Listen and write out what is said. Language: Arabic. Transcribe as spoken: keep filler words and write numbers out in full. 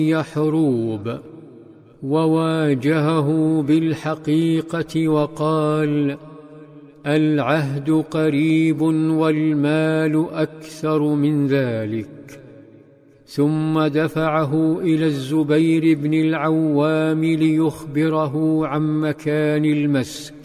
يحروب، وواجهه بالحقيقة وقال: العهد قريب والمال أكثر من ذلك. ثم دفعه إلى الزبير بن العوام ليخبره عن مكان المسك،